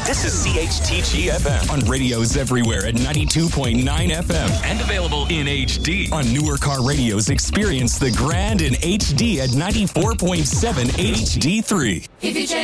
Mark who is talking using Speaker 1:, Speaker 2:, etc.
Speaker 1: This is CHTG FM on radios everywhere at 92.9 FM and available in HD. On newer car radios, experience the grand in HD at 94.7 HD3.